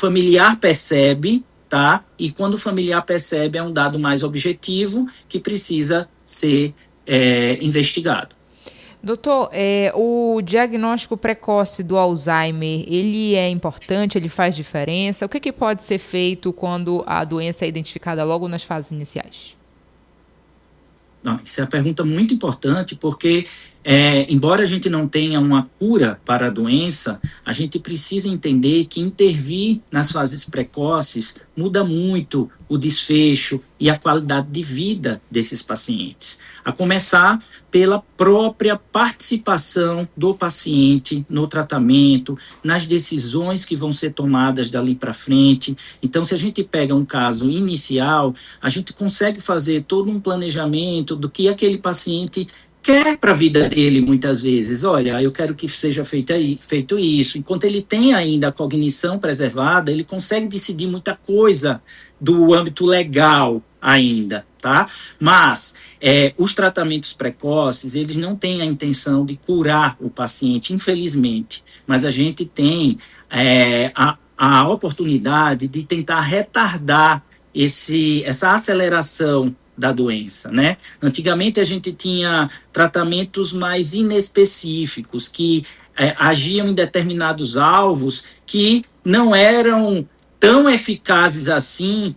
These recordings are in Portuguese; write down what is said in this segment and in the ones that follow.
familiar percebe, tá? E quando o familiar percebe, é um dado mais objetivo que precisa ser investigado. Doutor, o diagnóstico precoce do Alzheimer, ele é importante, ele faz diferença? O que pode ser feito quando a doença é identificada logo nas fases iniciais? Não, isso é uma pergunta muito importante, porque embora a gente não tenha uma cura para a doença, a gente precisa entender que intervir nas fases precoces muda muito o desfecho e a qualidade de vida desses pacientes. A começar pela própria participação do paciente no tratamento, nas decisões que vão ser tomadas dali para frente. Então, se a gente pega um caso inicial, a gente consegue fazer todo um planejamento do que aquele paciente quer para a vida dele, muitas vezes. Olha, eu quero que seja feito isso. Enquanto ele tem ainda a cognição preservada, ele consegue decidir muita coisa do âmbito legal ainda, tá? Mas os tratamentos precoces, eles não têm a intenção de curar o paciente, infelizmente. Mas a gente tem a oportunidade de tentar retardar essa aceleração da doença, né? Antigamente a gente tinha tratamentos mais inespecíficos, que agiam em determinados alvos que não eram tão eficazes assim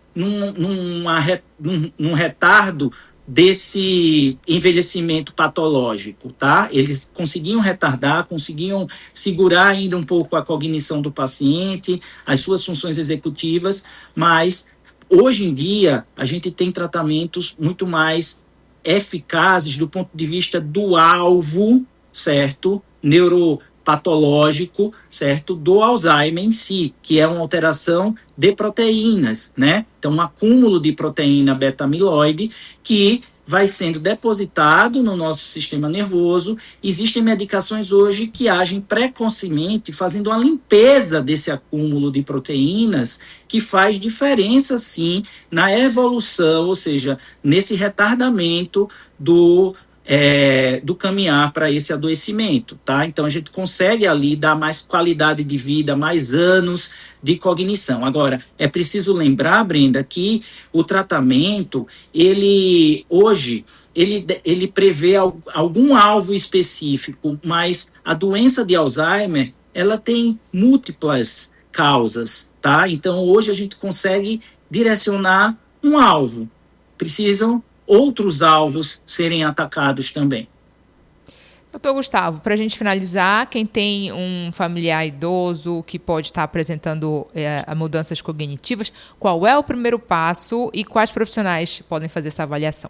num retardo desse envelhecimento patológico, tá? Eles conseguiam retardar, conseguiam segurar ainda um pouco a cognição do paciente, as suas funções executivas, mas hoje em dia, a gente tem tratamentos muito mais eficazes do ponto de vista do alvo, certo? Neuropatológico, certo? Do Alzheimer em si, que é uma alteração de proteínas, né? Então, um acúmulo de proteína beta-amiloide que vai sendo depositado no nosso sistema nervoso. Existem medicações hoje que agem precocemente, fazendo uma limpeza desse acúmulo de proteínas, que faz diferença, sim, na evolução, ou seja, nesse retardamento do caminhar para esse adoecimento, tá? Então, a gente consegue ali dar mais qualidade de vida, mais anos de cognição. Agora, é preciso lembrar, Brenda, que o tratamento, ele prevê algum alvo específico, mas a doença de Alzheimer, ela tem múltiplas causas, tá? Então, hoje a gente consegue direcionar um alvo. Precisam outros alvos serem atacados também. Doutor Gustavo, para a gente finalizar, quem tem um familiar idoso que pode estar apresentando mudanças cognitivas, qual é o primeiro passo e quais profissionais podem fazer essa avaliação?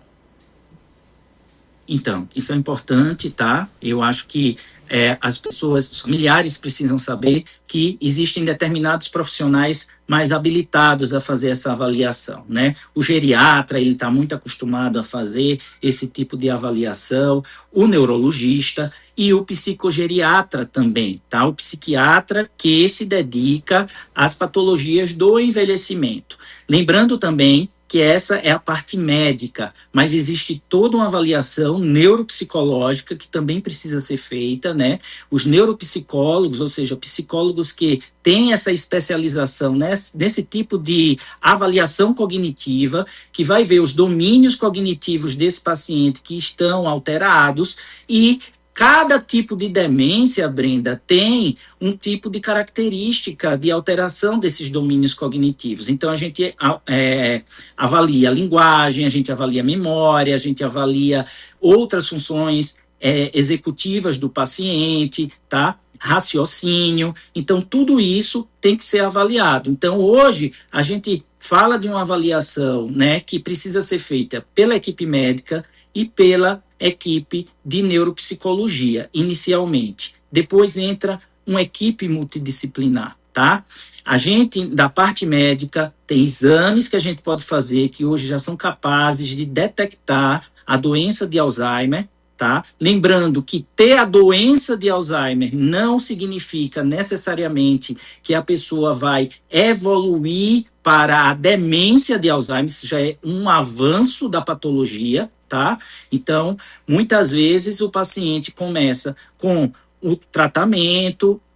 Então, isso é importante, tá? Eu acho que as pessoas, os familiares precisam saber que existem determinados profissionais mais habilitados a fazer essa avaliação, né? O geriatra, ele está muito acostumado a fazer esse tipo de avaliação, o neurologista e o psicogeriatra também, tá? O psiquiatra que se dedica às patologias do envelhecimento. Lembrando também que essa é a parte médica, mas existe toda uma avaliação neuropsicológica que também precisa ser feita, né? Os neuropsicólogos, ou seja, psicólogos que têm essa especialização nesse tipo de avaliação cognitiva, que vai ver os domínios cognitivos desse paciente que estão alterados e cada tipo de demência, Brenda, tem um tipo de característica de alteração desses domínios cognitivos. Então, a gente avalia a linguagem, a gente avalia a memória, a gente avalia outras funções executivas do paciente, tá? Raciocínio. Então, tudo isso tem que ser avaliado. Então, hoje, a gente fala de uma avaliação, né, que precisa ser feita pela equipe médica e pela equipe de neuropsicologia, inicialmente. Depois entra uma equipe multidisciplinar, tá? A gente, da parte médica, tem exames que a gente pode fazer que hoje já são capazes de detectar a doença de Alzheimer, tá? Lembrando que ter a doença de Alzheimer não significa necessariamente que a pessoa vai evoluir para a demência de Alzheimer, isso já é um avanço da patologia, tá? Então, muitas vezes o paciente começa com o tratamento,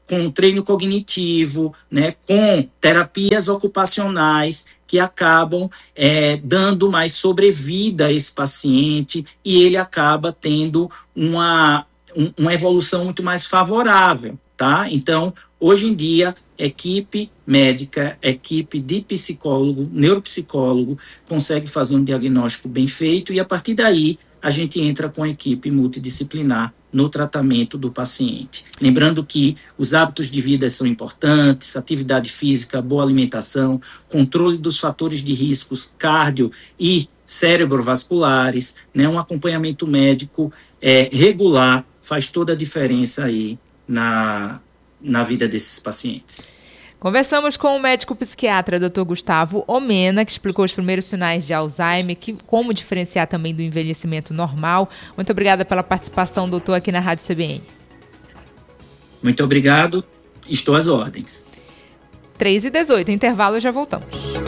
com treino cognitivo, né, com terapias ocupacionais que acabam dando mais sobrevida a esse paciente e ele acaba tendo uma evolução muito mais favorável, tá? Então, hoje em dia, equipe médica, equipe de psicólogo, neuropsicólogo, consegue fazer um diagnóstico bem feito e, a partir daí, a gente entra com a equipe multidisciplinar no tratamento do paciente. Lembrando que os hábitos de vida são importantes, atividade física, boa alimentação, controle dos fatores de riscos cardio e cerebrovasculares, né, um acompanhamento médico regular faz toda a diferença aí na vida desses pacientes. Conversamos com o médico psiquiatra Dr. Gustavo Omena, que explicou os primeiros sinais de Alzheimer, como diferenciar também do envelhecimento normal. Muito obrigada pela participação, doutor, aqui na Rádio CBN. Muito obrigado, estou às ordens. 3h18, intervalo, já voltamos.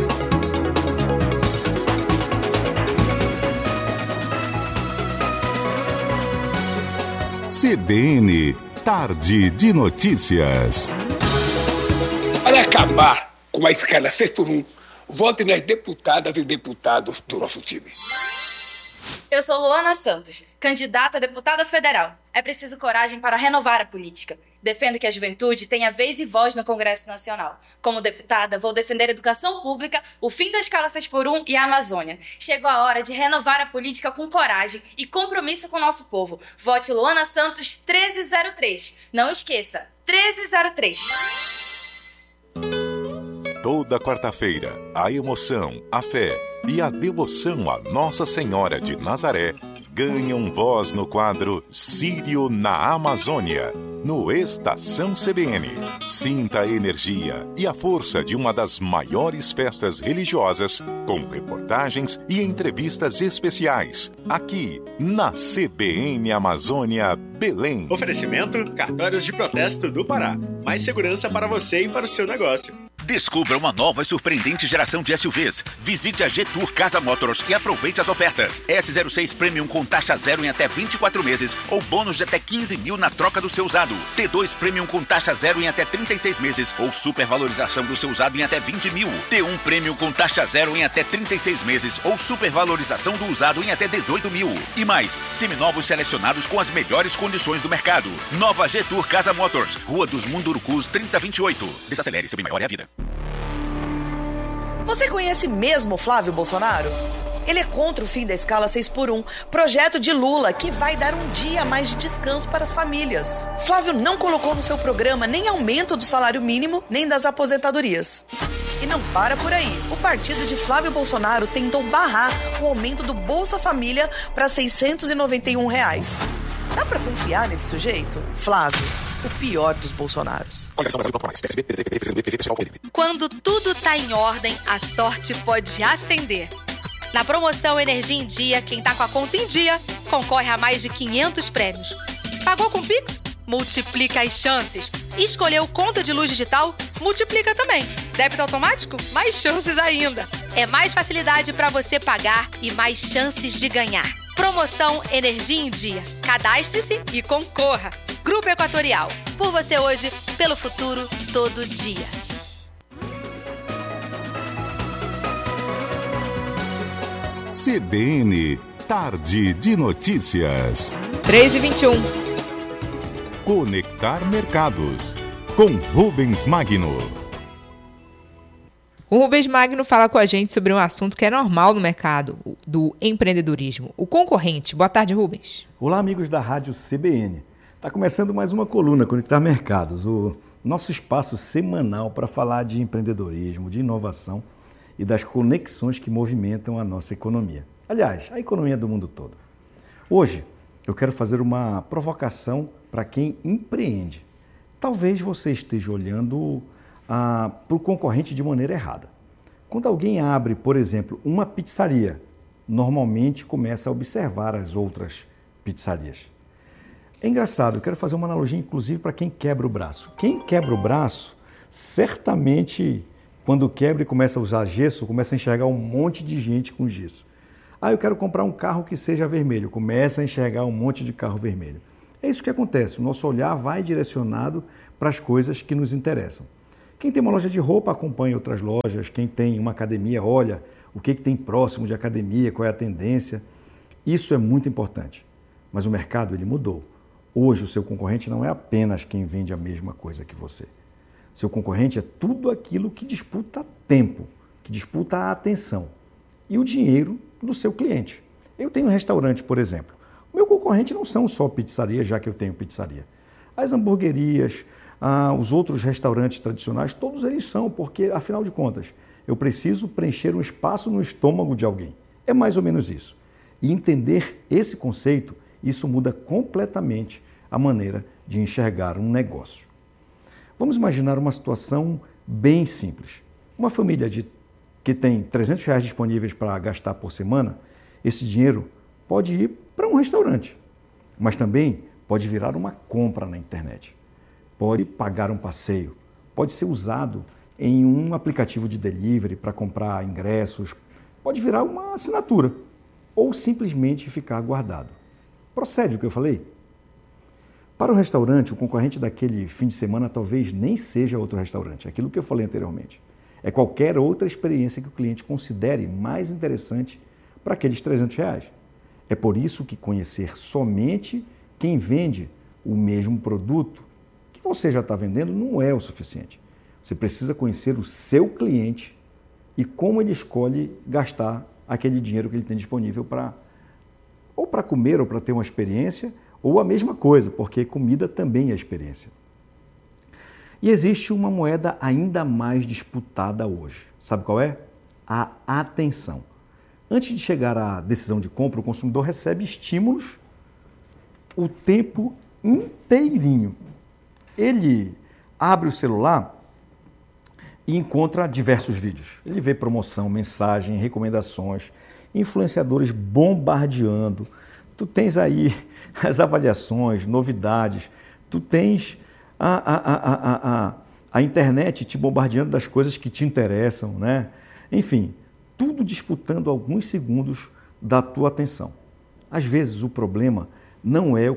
CBN, Tarde de Notícias. Para acabar com a escala 6x1, vote nas deputadas e deputados do nosso time. Eu sou Luana Santos, candidata a deputada federal. É preciso coragem para renovar a política. Defendo que a juventude tenha vez e voz no Congresso Nacional. Como deputada, vou defender a educação pública, o fim da escala 6x1 e a Amazônia. Chegou a hora de renovar a política com coragem e compromisso com o nosso povo. Vote Luana Santos 1303. Não esqueça, 1303. Toda quarta-feira, a emoção, a fé e a devoção a Nossa Senhora de Nazaré ganham voz no quadro Sírio na Amazônia, no Estação CBN. Sinta a energia e a força de uma das maiores festas religiosas, com reportagens e entrevistas especiais, aqui na CBN Amazônia Belém. Oferecimento: Cartórios de Protesto do Pará. Mais segurança para você e para o seu negócio. Descubra uma nova e surpreendente geração de SUVs. Visite a G-Tour Casa Motors e aproveite as ofertas. S06 Premium com taxa zero em até 24 meses ou bônus de até 15 mil na troca do seu usado. T2 Premium com taxa zero em até 36 meses ou supervalorização do seu usado em até 20 mil. T1 Premium com taxa zero em até 36 meses ou supervalorização do usado em até 18 mil. E mais, seminovos selecionados com as melhores condições do mercado. Nova G-Tour Casa Motors, Rua dos Mundurucus 3028. Desacelere, seu bem maior é a vida. Você conhece mesmo Flávio Bolsonaro? Ele é contra o fim da escala 6x1, projeto de Lula que vai dar um dia a mais de descanso para as famílias. Flávio não colocou no seu programa nem aumento do salário mínimo, nem das aposentadorias. E não para por aí. O partido de Flávio Bolsonaro tentou barrar o aumento do Bolsa Família para R$ 691. Dá pra confiar nesse sujeito? Flávio, o pior dos Bolsonaros. Quando tudo tá em ordem, a sorte pode acender. Na promoção Energia em Dia, quem tá com a conta em dia concorre a mais de 500 prêmios. Pagou com Pix? Multiplica as chances. Escolheu conta de luz digital? Multiplica também. Débito automático? Mais chances ainda. É mais facilidade para você pagar e mais chances de ganhar. Promoção Energia em Dia. Cadastre-se e concorra. Grupo Equatorial. Por você hoje, pelo futuro, todo dia. CBN, Tarde de Notícias. 3h21. Conectar Mercados, com Rubens Magno. O Rubens Magno fala com a gente sobre um assunto que é normal no mercado do empreendedorismo, o concorrente. Boa tarde, Rubens. Olá, amigos da Rádio CBN. Está começando mais uma coluna Conectar Mercados, o nosso espaço semanal para falar de empreendedorismo, de inovação e das conexões que movimentam a nossa economia. Aliás, a economia do mundo todo. Hoje, eu quero fazer uma provocação para quem empreende. Talvez você esteja olhando para o concorrente de maneira errada. Quando alguém abre, por exemplo, uma pizzaria, normalmente começa a observar as outras pizzarias. É engraçado, eu quero fazer uma analogia, inclusive, para quem quebra o braço. Quem quebra o braço, certamente, quando quebra e começa a usar gesso, começa a enxergar um monte de gente com gesso. Eu quero comprar um carro que seja vermelho, começa a enxergar um monte de carro vermelho. É isso que acontece, o nosso olhar vai direcionado para as coisas que nos interessam. Quem tem uma loja de roupa acompanha outras lojas, quem tem uma academia olha o que tem próximo de academia, qual é a tendência. Isso é muito importante. Mas o mercado ele mudou. Hoje o seu concorrente não é apenas quem vende a mesma coisa que você. Seu concorrente é tudo aquilo que disputa tempo, que disputa a atenção e o dinheiro do seu cliente. Eu tenho um restaurante, por exemplo. O meu concorrente não são só pizzarias, já que eu tenho pizzaria. As hamburguerias, os outros restaurantes tradicionais, todos eles são, porque, afinal de contas, eu preciso preencher um espaço no estômago de alguém. É mais ou menos isso. E entender esse conceito, isso muda completamente a maneira de enxergar um negócio. Vamos imaginar uma situação bem simples. Uma família que tem R$300 disponíveis para gastar por semana, esse dinheiro pode ir para um restaurante, mas também pode virar uma compra na internet. Pode pagar um passeio, pode ser usado em um aplicativo de delivery para comprar ingressos, pode virar uma assinatura ou simplesmente ficar guardado. Procede o que eu falei? Para o restaurante, o concorrente daquele fim de semana talvez nem seja outro restaurante, aquilo que eu falei anteriormente. É qualquer outra experiência que o cliente considere mais interessante para aqueles R$300. É por isso que conhecer somente quem vende o mesmo produto que você já está vendendo não é o suficiente. Você precisa conhecer o seu cliente e como ele escolhe gastar aquele dinheiro que ele tem disponível para comer ou para ter uma experiência, ou a mesma coisa, porque comida também é experiência. E existe uma moeda ainda mais disputada hoje. Sabe qual é? A atenção. Antes de chegar à decisão de compra, o consumidor recebe estímulos o tempo inteirinho. Ele abre o celular e encontra diversos vídeos. Ele vê promoção, mensagem, recomendações, influenciadores bombardeando. Tu tens aí as avaliações, novidades, tu tens a internet te bombardeando das coisas que te interessam, né? Enfim, tudo disputando alguns segundos da tua atenção. Às vezes o problema não é o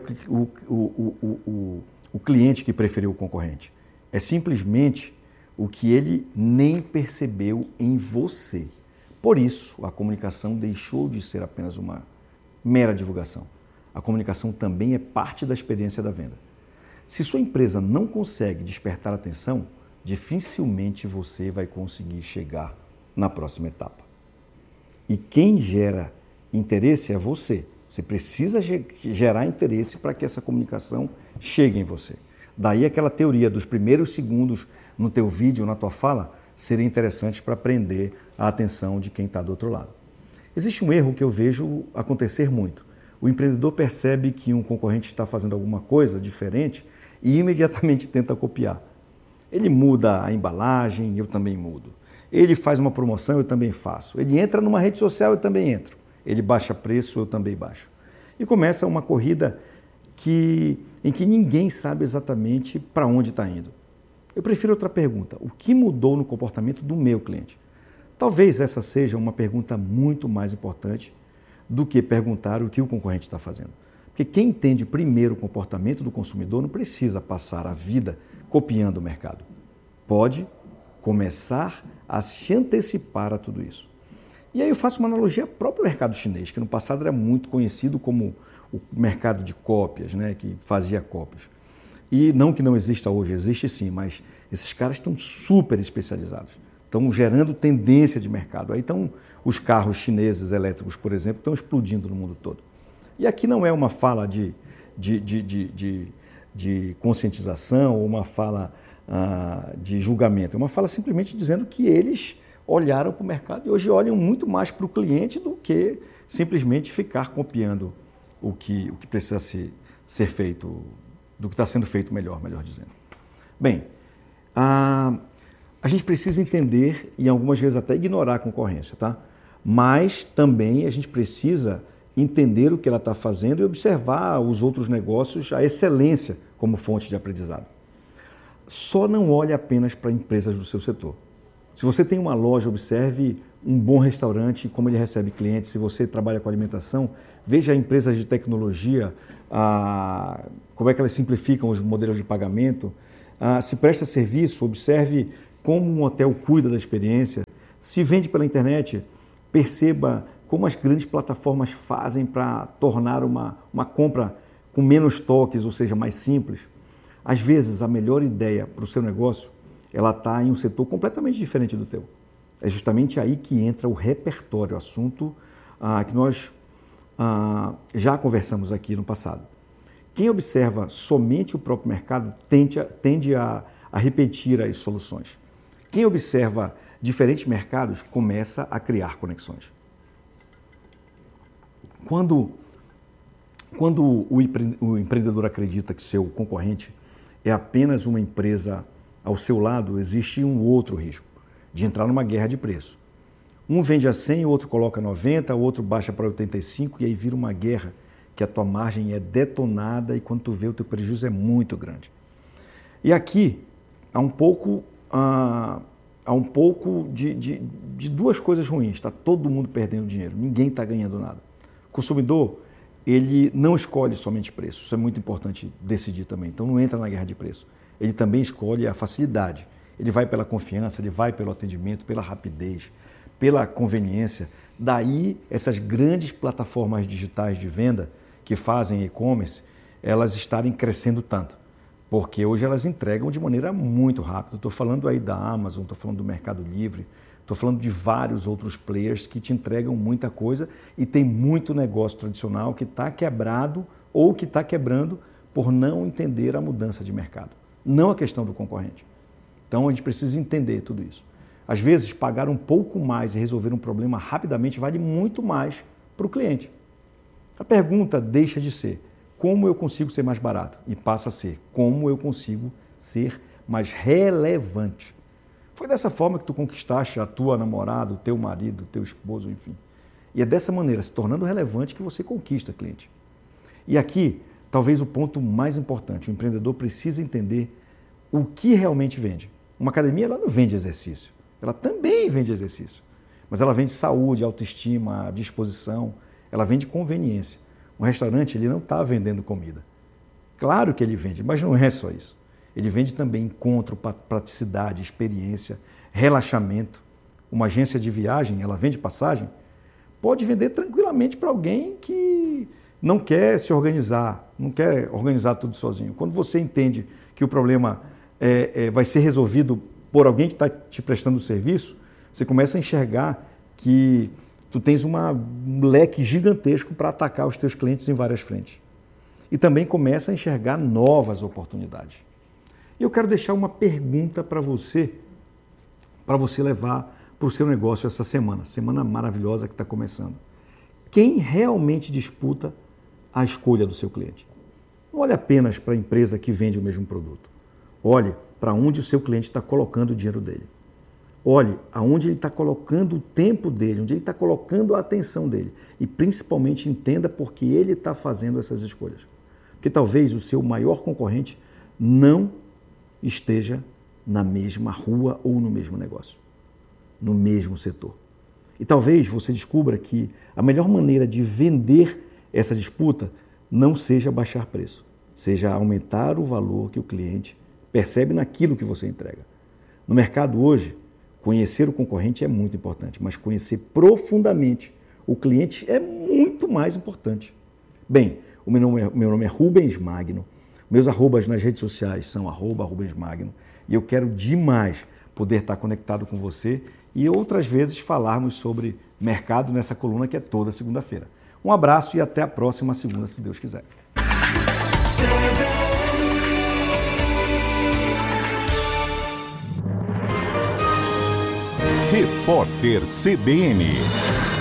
cliente que preferiu o concorrente, é simplesmente o que ele nem percebeu em você. Por isso, a comunicação deixou de ser apenas uma mera divulgação. A comunicação também é parte da experiência da venda. Se sua empresa não consegue despertar atenção, dificilmente você vai conseguir chegar na próxima etapa. E quem gera interesse é você. Você precisa gerar interesse para que essa comunicação chegue em você. Daí aquela teoria dos primeiros segundos no teu vídeo, na tua fala, seria interessante para prender a atenção de quem está do outro lado. Existe um erro que eu vejo acontecer muito. O empreendedor percebe que um concorrente está fazendo alguma coisa diferente e imediatamente tenta copiar. Ele muda a embalagem, eu também mudo. Ele faz uma promoção, eu também faço. Ele entra numa rede social, eu também entro. Ele baixa preço, eu também baixo. E começa uma corrida em que ninguém sabe exatamente para onde está indo. Eu prefiro outra pergunta. O que mudou no comportamento do meu cliente? Talvez essa seja uma pergunta muito mais importante do que perguntar o que o concorrente está fazendo. Porque quem entende primeiro o comportamento do consumidor não precisa passar a vida copiando o mercado. Pode começar a se antecipar a tudo isso. E aí eu faço uma analogia ao próprio mercado chinês, que no passado era muito conhecido como o mercado de cópias, né, que fazia cópias. E não que não exista hoje, existe sim, mas esses caras estão super especializados. Estão gerando tendência de mercado. Aí estão os carros chineses elétricos, por exemplo, estão explodindo no mundo todo. E aqui não é uma fala de conscientização ou uma fala de julgamento. É uma fala simplesmente dizendo que eles olharam para o mercado e hoje olham muito mais para o cliente do que simplesmente ficar copiando o que precisa ser feito, do que está sendo feito melhor dizendo. Bem, a gente precisa entender e algumas vezes até ignorar a concorrência, tá? Mas também a gente precisa entender o que ela está fazendo e observar os outros negócios, a excelência como fonte de aprendizado. Só não olhe apenas para empresas do seu setor. Se você tem uma loja, observe um bom restaurante, como ele recebe clientes. Se você trabalha com alimentação, veja empresas de tecnologia, como é que elas simplificam os modelos de pagamento. se presta serviço, observe como um hotel cuida da experiência. Se vende pela internet, perceba como as grandes plataformas fazem para tornar uma compra com menos toques, ou seja, mais simples. Às vezes, a melhor ideia para o seu negócio, ela está em um setor completamente diferente do teu. É justamente aí que entra o repertório, assunto que nós já conversamos aqui no passado. Quem observa somente o próprio mercado tende a repetir as soluções. Quem observa diferentes mercados começa a criar conexões. Quando o empreendedor acredita que seu concorrente é apenas uma empresa ao seu lado, existe um outro risco, de entrar numa guerra de preço. Um vende a 100, o outro coloca 90, o outro baixa para 85 e aí vira uma guerra que a tua margem é detonada e quando tu vê o teu prejuízo é muito grande. E aqui há um pouco de duas coisas ruins. Está todo mundo perdendo dinheiro, ninguém está ganhando nada. O consumidor, ele não escolhe somente preço, isso é muito importante decidir também. Então não entra na guerra de preço. Ele também escolhe a facilidade. Ele vai pela confiança, ele vai pelo atendimento, pela rapidez, pela conveniência. Daí essas grandes plataformas digitais de venda que fazem e-commerce, elas estarem crescendo tanto. Porque hoje elas entregam de maneira muito rápida. Estou falando aí da Amazon, estou falando do Mercado Livre, estou falando de vários outros players que te entregam muita coisa e tem muito negócio tradicional que está quebrado ou que está quebrando por não entender a mudança de mercado, não a questão do concorrente. Então a gente precisa entender tudo isso. Às vezes, pagar um pouco mais e resolver um problema rapidamente vale muito mais para o cliente. A pergunta deixa de ser como eu consigo ser mais barato e passa a ser como eu consigo ser mais relevante. Foi dessa forma que tu conquistaste a tua namorada, o teu marido, o teu esposo, enfim. E é dessa maneira, se tornando relevante, que você conquista cliente. E aqui, talvez o ponto mais importante, o empreendedor precisa entender o que realmente vende. Uma academia, ela não vende exercício. Ela também vende exercício, mas ela vende saúde, autoestima, disposição, ela vende conveniência. Um restaurante, ele não está vendendo comida. Claro que ele vende, mas não é só isso. Ele vende também encontro, praticidade, experiência, relaxamento. Uma agência de viagem, ela vende passagem, pode vender tranquilamente para alguém que não quer se organizar, não quer organizar tudo sozinho. Quando você entende que o problema vai ser resolvido por alguém que está te prestando o serviço, você começa a enxergar que tu tens um leque gigantesco para atacar os teus clientes em várias frentes. E também começa a enxergar novas oportunidades. E eu quero deixar uma pergunta para você levar para o seu negócio essa semana maravilhosa que está começando. Quem realmente disputa a escolha do seu cliente? Não olhe apenas para a empresa que vende o mesmo produto. Olhe para onde o seu cliente está colocando o dinheiro dele. Olhe aonde ele está colocando o tempo dele, onde ele está colocando a atenção dele. E principalmente entenda por que ele está fazendo essas escolhas. Porque talvez o seu maior concorrente não esteja na mesma rua ou no mesmo negócio, no mesmo setor. E talvez você descubra que a melhor maneira de vender essa disputa não seja baixar preço, seja aumentar o valor que o cliente percebe naquilo que você entrega. No mercado hoje, conhecer o concorrente é muito importante, mas conhecer profundamente o cliente é muito mais importante. Bem, o meu nome é Rubens Magno, meus arrobas nas redes sociais são @RubensMagno e eu quero demais poder estar conectado com você e outras vezes falarmos sobre mercado nessa coluna que é toda segunda-feira. Um abraço e até a próxima segunda, se Deus quiser. Repórter CBN.